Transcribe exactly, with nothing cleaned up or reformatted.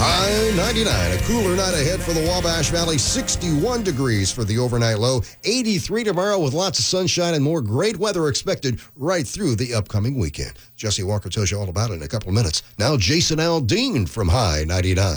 High ninety-nine. A cooler night ahead for the Wabash Valley. sixty-one degrees for the overnight low. eighty-three tomorrow with lots of sunshine and more great weather expected right through the upcoming weekend. Jesse Walker tells you all about it in a couple of minutes. Now, Jason Aldean from High ninety-nine.